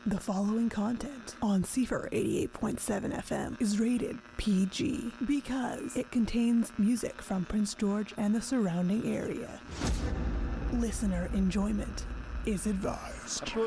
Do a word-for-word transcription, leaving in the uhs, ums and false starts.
The following content on Seafer eighty-eight point seven F M is rated P G because it contains music from Prince George and the surrounding area. Listener enjoyment is advised.